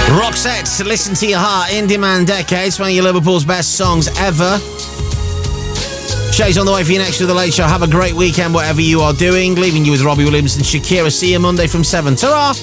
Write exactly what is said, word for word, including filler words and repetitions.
Roxette, Listen to Your Heart, In Demand Decades, one of your Liverpool's best songs ever. Shay's on the way for you next with The Late Show. Have a great weekend, whatever you are doing. Leaving you with Robbie Williams and Shakira. See you Monday from seven. Ta-ra!